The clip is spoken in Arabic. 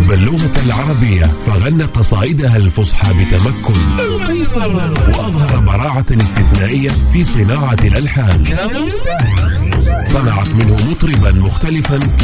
يفهم اللغة العربية، فغنى قصائدها الفصحى بتمكن، وأظهر براعة استثنائية في صناعة الألحان، صنعت منه مطربا مختلفا